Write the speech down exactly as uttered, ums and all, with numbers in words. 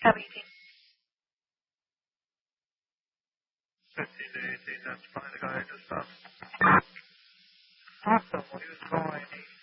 eighteen. fifteen to eighteen, that's fine. Go ahead, just stop. Awesome. We'll use call I D.